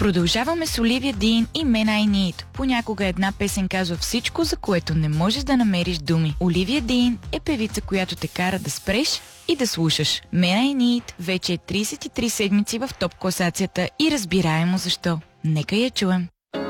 Продължаваме с Оливия Дин и Man I Need. Понякога една песен казва всичко, за което не можеш да намериш думи. Оливия Дин е певица, която те кара да спреш и да слушаш. Man I Need вече е 33 седмици в топ класацията и разбираемо защо. Нека я чуем.